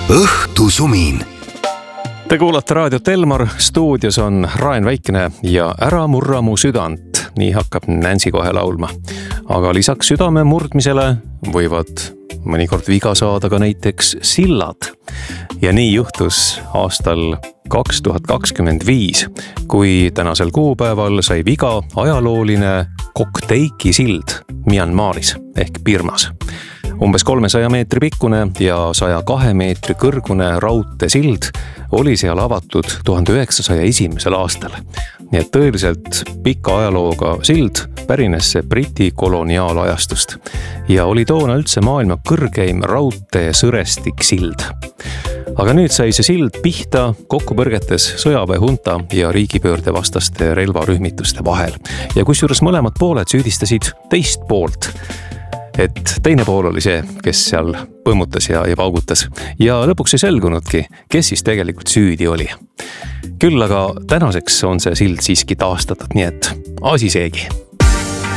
õhtusumin. Te kuulate raadiot Elmar, stuudios on Raen Väikene ja Ära murra mu südant. Nii hakkab Nancy kohe laulma. Aga lisaks südame murdmisele võivad mõnikord viga saada ka näiteks sillad. Ja nii juhtus aastal 2025, kui tänasel kuupäeval sai viga ajalooline Kokteiki sild Myanmaris ehk Birmas. Umbes 300 meetri pikkune ja 102 meetri kõrgune raudteesild oli seal avatud 1901. aastal. Nii et tõeliselt pika ajalooga sild pärines see Briti koloniaalajastust ja oli toona üldse maailma kõrgeim raudteesõrestik sild. Aga nüüd sai see sild pihta kokkupõrgetes sõjaväehunta ja riigipöörde vastaste relvarühmituste vahel. Ja kusjuures mõlemad pooled süüdistasid teist poolt. Et teine pool oli see, kes seal põmmutas ja paugutas. Ja lõpuks ei selgunudki, kes siis tegelikult süüdi oli. Küll aga tänaseks on see sild siiski taastatud, nii et asi seegi.